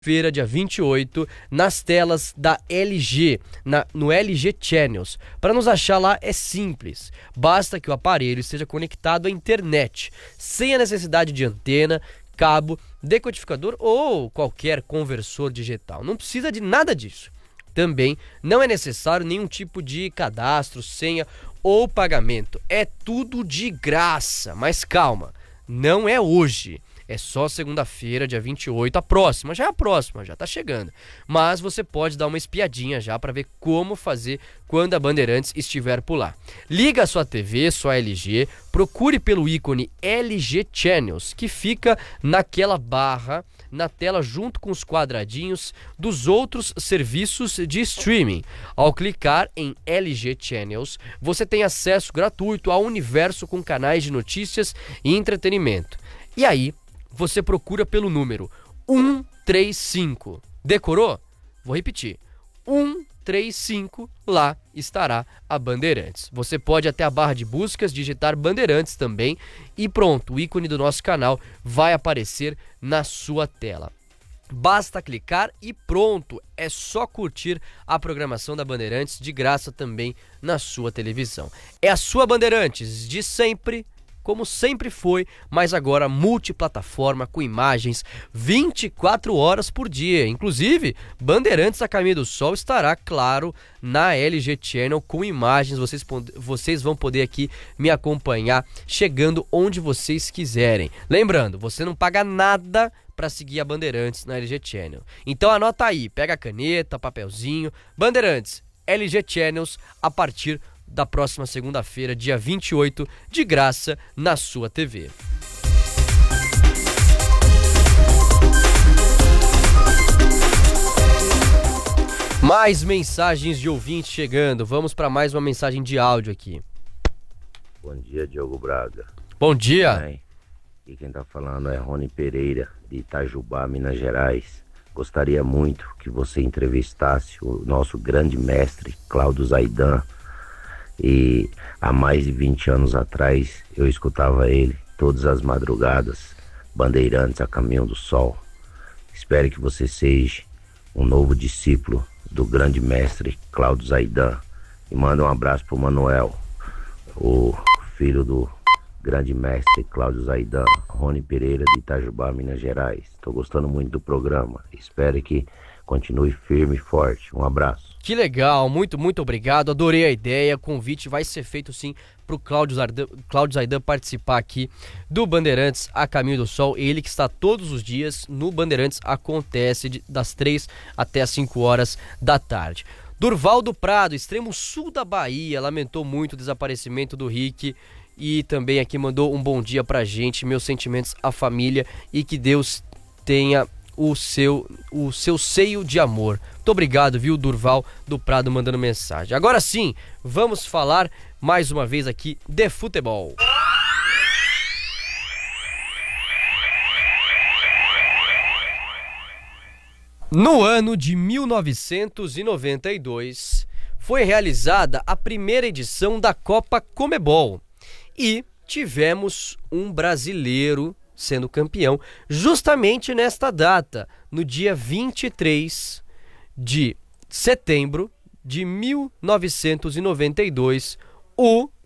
Feira, dia 28, nas telas da LG, no LG Channels. Para nos achar lá é simples, basta que o aparelho esteja conectado à internet, sem a necessidade de antena, cabo, decodificador ou qualquer conversor digital. Não precisa de nada disso. Também não é necessário nenhum tipo de cadastro, senha ou pagamento. É tudo de graça, mas calma, não é hoje. É só segunda-feira, dia 28, a próxima, já tá chegando. Mas você pode dar uma espiadinha já para ver como fazer quando a Bandeirantes estiver por lá. Liga a sua TV, sua LG, procure pelo ícone LG Channels, que fica naquela barra na tela junto com os quadradinhos dos outros serviços de streaming. Ao clicar em LG Channels, você tem acesso gratuito ao universo com canais de notícias e entretenimento. E aí, você procura pelo número 135. Decorou? Vou repetir. 135, lá estará a Bandeirantes. Você pode até a barra de buscas digitar Bandeirantes também e pronto, o ícone do nosso canal vai aparecer na sua tela. Basta clicar e pronto, é só curtir a programação da Bandeirantes de graça também na sua televisão. É a sua Bandeirantes de sempre, como sempre foi, mas agora multiplataforma com imagens 24 horas por dia. Inclusive, Bandeirantes a Caminho do Sol estará, claro, na LG Channel com imagens. Vocês vão poder aqui me acompanhar chegando onde vocês quiserem. Lembrando, você não paga nada para seguir a Bandeirantes na LG Channel. Então anota aí, pega a caneta, papelzinho. Bandeirantes, LG Channels, a partir da próxima segunda-feira, dia 28, de graça na sua TV. Mais mensagens de ouvintes chegando. Vamos para mais uma mensagem de áudio aqui. Bom dia, Diogo Braga. Bom dia. Bem, e quem tá falando é Rony Pereira, de Itajubá, Minas Gerais. Gostaria muito que você entrevistasse o nosso grande mestre, Cláudio Zaidan. E há mais de 20 anos atrás eu escutava ele todas as madrugadas, Bandeirantes a Caminho do Sol. Espero que você seja um novo discípulo do grande mestre Cláudio Zaidan. E manda um abraço pro Manuel, o filho do grande mestre Cláudio Zaidan, Rony Pereira de Itajubá, Minas Gerais. Estou gostando muito do programa. Espero que continue firme e forte. Um abraço. Que legal, muito obrigado, adorei a ideia, o convite vai ser feito sim pro Cláudio Zaidan participar aqui do Bandeirantes a Caminho do Sol, ele que está todos os dias no Bandeirantes, acontece das 3 até as 5 horas da tarde. Durval do Prado, extremo sul da Bahia, lamentou muito o desaparecimento do Rick e também aqui mandou um bom dia pra gente, meus sentimentos à família e que Deus tenha o seu seio de amor. Muito obrigado, viu, Durval do Prado mandando mensagem. Agora sim, vamos falar mais uma vez aqui de futebol. No ano de 1992, foi realizada a primeira edição da Copa Conmebol e tivemos um brasileiro sendo campeão justamente nesta data, no dia 23 de setembro de 1992, o